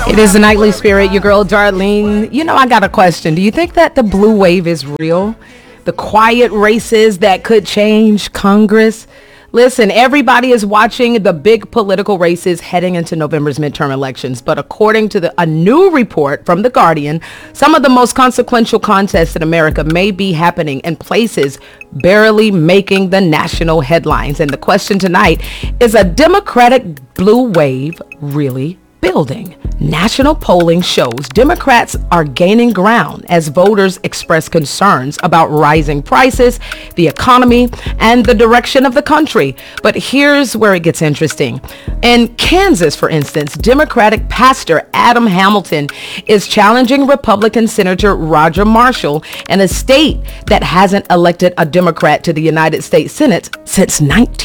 It is the Nightly Spirit, your girl Darlene. You know, I got a question. Do you think that the blue wave is real? The quiet races that could change Congress? Listen, everybody is watching the big political races heading into November's midterm elections. But according to a new report from The Guardian, some of the most consequential contests in America may be happening in places barely making the national headlines. And the question tonight is, a Democratic blue wave really building? National polling shows Democrats are gaining ground as voters express concerns about rising prices, the economy, and the direction of the country. But here's where it gets interesting. In Kansas, for instance, Democratic pastor Adam Hamilton is challenging Republican Senator Roger Marshall in a state that hasn't elected a Democrat to the United States Senate since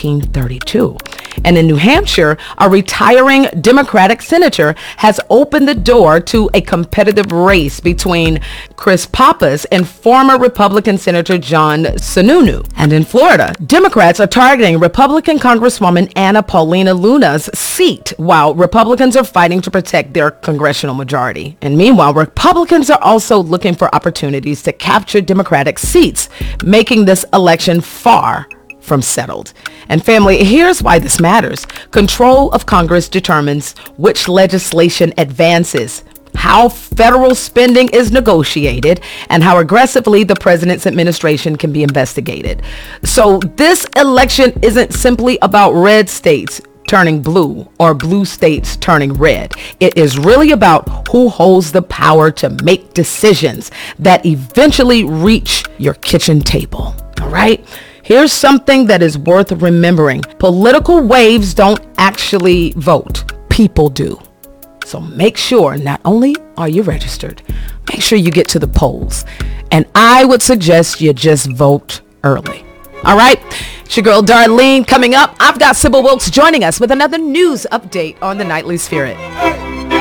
1932. And in New Hampshire, a retiring Democratic senator has opened the door to a competitive race between Chris Pappas and former Republican Senator John Sununu. And in Florida, Democrats are targeting Republican Congresswoman Anna Paulina Luna's seat, while Republicans are fighting to protect their congressional majority. And meanwhile, Republicans are also looking for opportunities to capture Democratic seats, making this election far from settled. And family, here's why this matters. Control of Congress determines which legislation advances, how federal spending is negotiated, and how aggressively the president's administration can be investigated. So this election isn't simply about red states turning blue or blue states turning red. It is really about who holds the power to make decisions that eventually reach your kitchen table. All right? Here's something that is worth remembering. Political waves don't actually vote. People do. So make sure not only are you registered, make sure you get to the polls. And I would suggest you just vote early. All right. It's your girl Darlene. Coming up, I've got Sybil Wilkes joining us with another news update on the Nightly Spirit.